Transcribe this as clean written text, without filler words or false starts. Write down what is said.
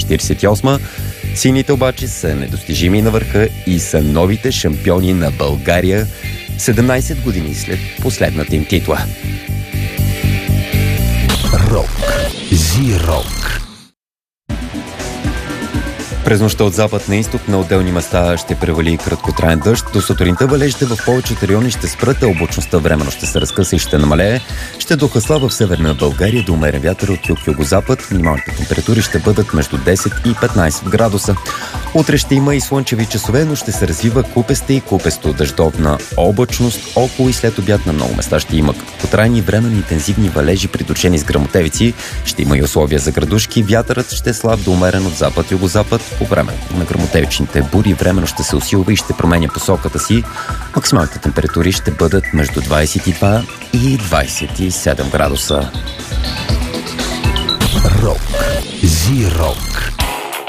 48. Сините обаче са недостижими на върха и са новите шампиони на България 17 години след последната им титла. Рок. Зи-рок. През нощта от запад на изток на отделни места ще превали краткотраен дъжд. До сутринта валежите в повечето райони ще спрат, а облачността временно ще се разкъса и ще намалее. Ще духа слаба в северна България до умерен вятър от юг-югозапад. Минималните температури ще бъдат между 10 и 15 градуса. Утре ще има и слънчеви часове, но ще се развива купеста и купесто-дъждовна облачност. Около и след обяд на много места ще има краткотрайни временни интензивни валежи, придружени с гръмотевици. Ще има и условия за градушки. Вятърът ще слаб до умерен от запад-югозапад. По време на гръмотевичните бури временно ще се усилва и ще променя посоката си. Максималните температури ще бъдат между 22 и 27 градуса. Рок. Зи-рок.